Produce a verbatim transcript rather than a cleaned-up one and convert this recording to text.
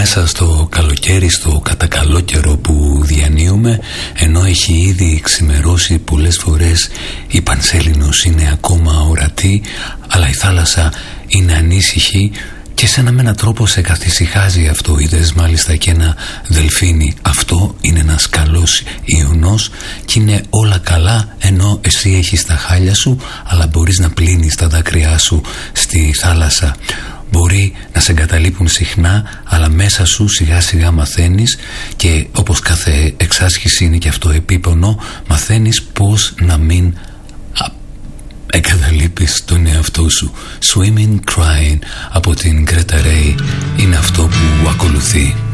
μέσα στο καλοκαίρι, στο κατακαλό καιρό που διανύουμε, ενώ έχει ήδη ξημερώσει πολλές φορές, η Πανσέλινος είναι ακόμα ορατή, αλλά η θάλασσα είναι ανήσυχη και σαν με έναν τρόπο σε καθησυχάζει αυτό. Είδες μάλιστα και ένα δελφίνι. Αυτό είναι ένας καλός ιονός και είναι όλα καλά, ενώ εσύ έχεις τα χάλια σου, αλλά μπορείς να πλύνεις τα δάκρυά σου στη θάλασσα. Μπορεί να σε εγκαταλείπουν συχνά, αλλά μέσα σου σιγά σιγά μαθαίνεις, και όπως κάθε εξάσκηση είναι και αυτό επίπονο, μαθαίνεις πώς να μην εγκαταλείπεις τον εαυτό σου. Swimming Crying από την Greta Ray είναι αυτό που ακολουθεί.